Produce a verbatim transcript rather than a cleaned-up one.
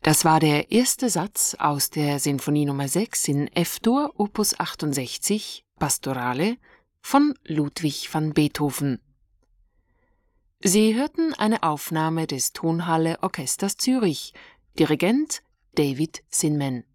Das war der erste Satz aus der Sinfonie Nummer sechs in F-Dur, Opus achtundsechzig, Pastorale von Ludwig van Beethoven. Sie hörten eine Aufnahme des Tonhalle Orchesters Zürich, Dirigent David Zinman.